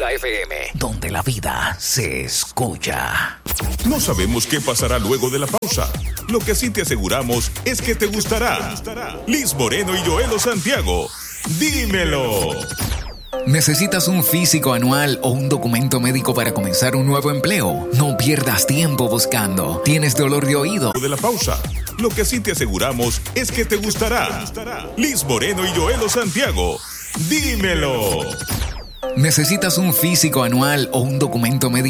La FM, donde la vida se escucha. No sabemos qué pasará luego de la pausa. Lo que sí te aseguramos es que te gustará. Liz Moreno y Joelo Santiago. ¡Dímelo! ¿Necesitas un físico anual o un documento médico para comenzar un nuevo empleo? No pierdas tiempo buscando. ¿Tienes dolor de oído? De la pausa. Lo que sí te aseguramos es que te gustará. Liz Moreno y Joelo Santiago. ¡Dímelo! ¿Necesitas un físico anual o un documento médico